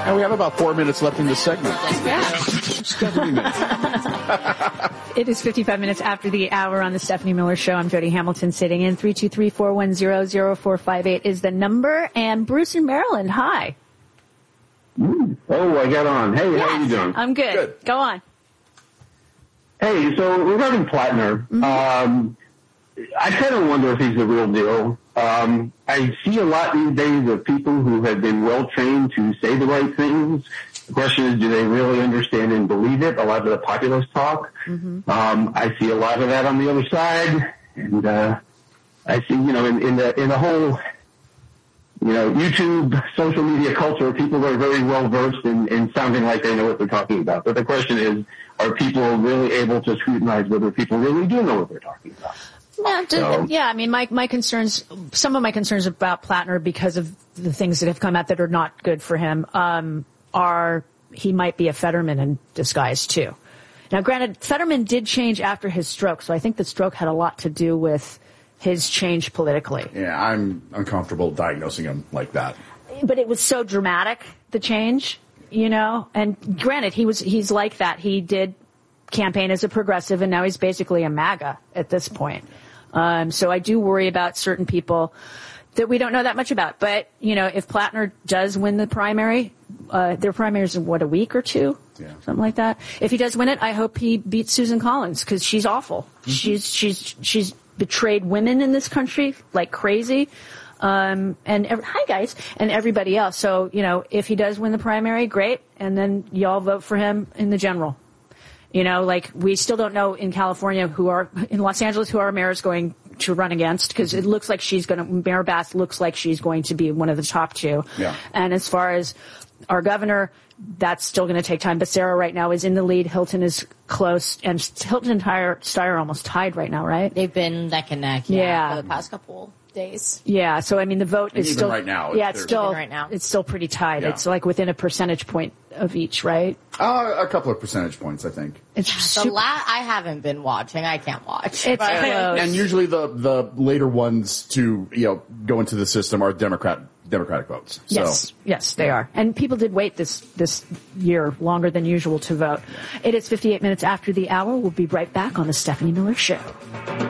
And we have about 4 minutes left in this segment. It is 55 minutes after the hour on the Stephanie Miller Show. I'm Jody Hamilton sitting in. 323-410-0458 is the number. And Bruce in Maryland, hi. Oh, I got on. Hey, yes, how are you doing? I'm good. Go on. Hey, so regarding Plattner, I kind of wonder if he's the real deal. I see a lot these days of people who have been well-trained to say the right things. The question is, do they really understand and believe it? A lot of the populist talk. I see a lot of that on the other side. And I see, in the whole, YouTube, social media culture, people are very well-versed in sounding like they know what they're talking about. But the question is, are people really able to scrutinize whether people really do know what they're talking about? Yeah, I mean, my concerns, some of my concerns about Plattner because of the things that have come out that are not good for him, are he might be a Fetterman in disguise too. Now, granted, Fetterman did change after his stroke, so I think the stroke had a lot to do with his change politically. Yeah, I'm uncomfortable diagnosing him like that. But it was so dramatic, the change, and granted, he's like that. He did campaign as a progressive, and now he's basically a MAGA at this point. So I do worry about certain people that we don't know that much about. But, if Plattner does win the primary, their primary is in, a week or two? Yeah. Something like that. If he does win it, I hope he beats Susan Collins, because she's awful. She's betrayed women in this country like crazy. Hi guys, and everybody else. So, if he does win the primary, great. And then y'all vote for him in the general. We still don't know in California in Los Angeles, who our mayor is going to run against, because it looks like Mayor Bass looks like she's going to be one of the top two. Yeah. And as far as our governor, that's still going to take time. Becerra right now is in the lead. Hilton is close, and Hilton and Steyer almost tied right now, right? They've been neck and neck, for the past couple days. Yeah, so I mean the vote is still right now. Yeah, it's still pretty tight. Yeah. It's like within a percentage point of each, right? A couple of percentage points, I think. I haven't been watching. I can't watch. It's close. And usually the later ones to go into the system are Democratic votes. Yes, they are. And people did wait this year longer than usual to vote. It is 58 minutes after the hour. We'll be right back on the Stephanie Miller Show.